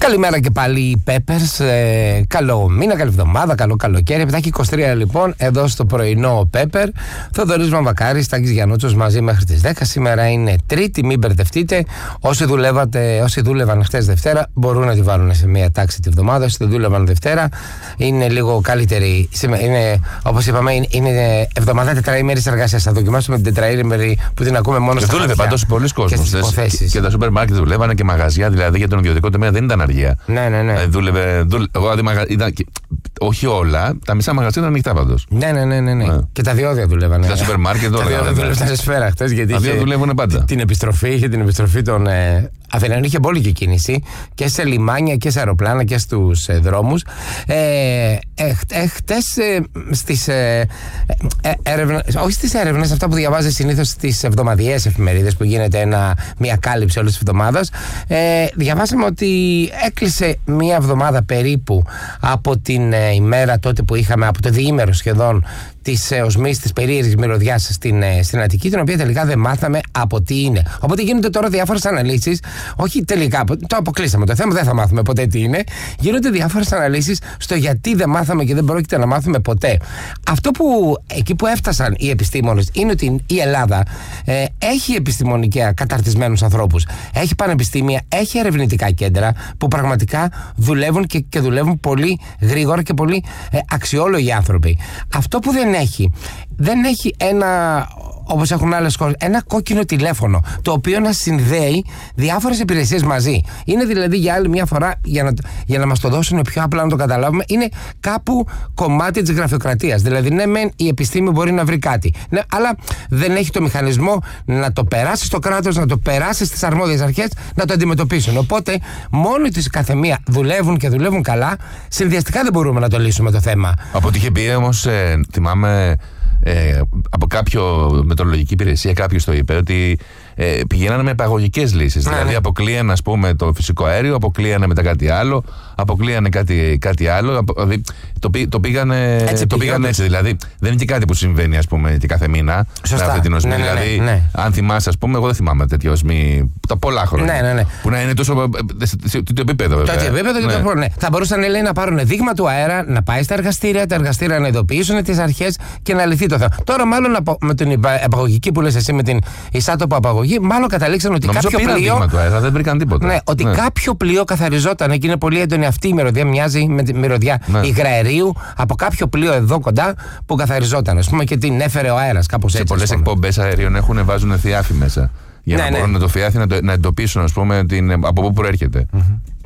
Καλημέρα και πάλι οι Peppers. Καλό μήνα, καλή εβδομάδα, καλό καλοκαίρι. Επιτάχει 23 λοιπόν, εδώ στο πρωινό Pepper. Θοδωρής Μαμβακάρης, Τάκης Γιαννούτσος μαζί μέχρι τις 10. Σήμερα είναι Τρίτη, μην μπερδευτείτε. Όσοι δούλευαν χτες Δευτέρα μπορούν να τη βάλουν σε μια τάξη τη βδομάδα. Όσοι δεν δούλευαν Δευτέρα είναι λίγο καλύτερη. Είναι, όπως είπαμε, είναι εβδομάδα τετραήμερης εργασίας. Θα δοκιμάσουμε την τετραήμερη που την ακούμε μόνο στα δούλευε πάντως πολλοί κόσμος. Και τα σούπερ μάρκετ δουλεύανε και μαγαζιά, δηλαδή για τον ιδιωτικό τομέα δεν ήταν αργία. Ναι. Όχι όλα, τα μισά μαγαζιά ήταν ανοιχτά πάντως. Ναι. Και τα διόδια δουλεύανε. Τα σούπερ μάρκετ όλα. Τα διόδια δουλεύαν σε σφαίρα χτες, γιατί είχε δουλεύουν πάντα. Την επιστροφή των Αθηναίων. Είχε μπόλικη κίνηση και σε λιμάνια και σε αεροπλάνα και στους δρόμους. Χτες στις όχι στις έρευνες, αυτά που διαβάζει συνήθως στις εβδομαδιαίες εφημερίδες που γίνεται μια κάλυψη όλης της εβδομάδας, διαβάσαμε ότι έκλεισε μια εβδομάδα περίπου από την ημέρα τότε που είχαμε, από το διήμερο σχεδόν, της οσμής της περίεργης μυρωδιάς στην Αττική, την οποία τελικά δεν μάθαμε από τι είναι. Οπότε γίνονται τώρα διάφορες αναλύσεις, όχι τελικά, το αποκλείσαμε το θέμα, δεν θα μάθουμε ποτέ τι είναι. Γίνονται διάφορες αναλύσεις στο γιατί δεν μάθαμε και δεν πρόκειται να μάθουμε ποτέ. Αυτό που εκεί που έφτασαν οι επιστήμονες είναι ότι η Ελλάδα έχει επιστημονικά καταρτισμένους ανθρώπους, έχει πανεπιστήμια, έχει ερευνητικά κέντρα που πραγματικά δουλεύουν και δουλεύουν πολύ γρήγορα και πολύ αξιόλογοι άνθρωποι. Αυτό που δεν έχει ένα, όπως έχουν άλλες χώρες, ένα κόκκινο τηλέφωνο το οποίο να συνδέει διάφορες υπηρεσίες μαζί. Είναι δηλαδή, για άλλη μια φορά, για να μας το δώσουν πιο απλά να το καταλάβουμε, είναι κάπου κομμάτι της γραφειοκρατίας. Δηλαδή, ναι, μεν η επιστήμη μπορεί να βρει κάτι, ναι, αλλά δεν έχει το μηχανισμό να το περάσει στο κράτος, να το περάσει στις αρμόδιες αρχές, να το αντιμετωπίσουν. Οπότε, μόνοι τους καθεμία δουλεύουν και δουλεύουν καλά, συνδυαστικά δεν μπορούμε να το λύσουμε το θέμα. Από ό,τι είχε πει όμως, θυμάμαι, από κάποιο μετεωρολογική υπηρεσία, κάποιος το είπε ότι πηγαίνανε με επαγωγικές λύσεις. Δηλαδή αποκλείανε, ας πούμε, το φυσικό αέριο, αποκλείανε μετά κάτι άλλο, αποκλείανε κάτι άλλο. Το πήγανε έτσι. Δηλαδή δεν είναι και κάτι που συμβαίνει, ας πούμε, και κάθε μήνα. Σωστά. Αυτή την οσμή. Δηλαδή, αν θυμάσαι, ας πούμε, εγώ δεν θυμάμαι τέτοια οσμή τα πολλά χρόνια. Ναι. Που να είναι τόσο. Το επίπεδο, βέβαια. Το επίπεδο και το χρόνο. Ναι. Θα μπορούσαν, λέει, να πάρουν δείγμα του αέρα, να πάει στα εργαστήρια, τα εργαστήρια να ειδοποιήσουν τις αρχές και να λυθεί το θέμα. Τώρα, μάλλον με την επαγωγική που λες εσύ, με την εισάτοπο απαγωγή, μάλλον καταλήξαν ότι νομίζω κάποιο πλοίο. Δείγμα του αέρα, δεν βρήκαν τίποτα. Ναι, ότι κάποιο πλοίο καθαριζόταν και είναι πολύ έντονη αυτή η μυρωδιά. Μοιάζει με τη μυρωδιά υγραερίου από κάποιο πλοίο εδώ κοντά που καθαριζόταν. Ας πούμε, και την έφερε ο αέρας, κάπως έτσι. Σε πολλές εκπομπές αερίων βάζουν θιάφη μέσα. Για να μπορούν το θιάφη να εντοπίσουν, ας πούμε, από πού προέρχεται.